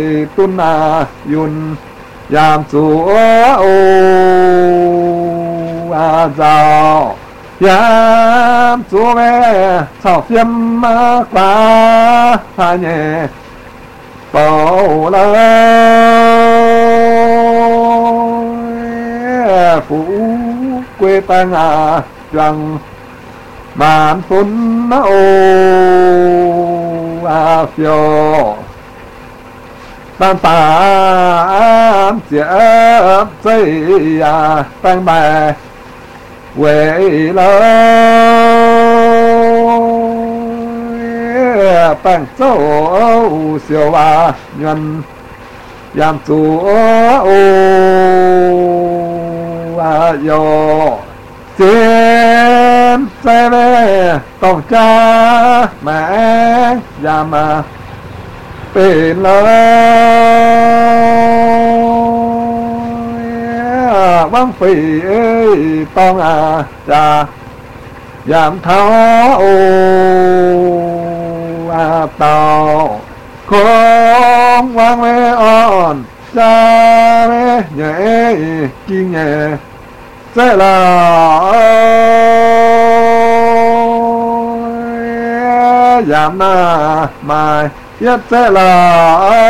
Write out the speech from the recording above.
ตุนายุนยามสัวโออาเจ้ายามสัวแม่ชอบเยี่ยมมากกว่าพาเย่เป่าเลยphủ quê ta ngà rằng màn phun ô a phiêu tan tàn chia dây à tăng bè quê lơ tăng châu siêu à nhân yam chúa ô a yo xin xe về tổng cha mẹ yam àเป็นเลยวังฝีต้องอาจายามเท้าโออาเต่าของวางไว้อ่อนจะไม่ใหญ่กิ่งใหญ่เสียแล้วยามหน้าไม่ยัดเสียแล้ว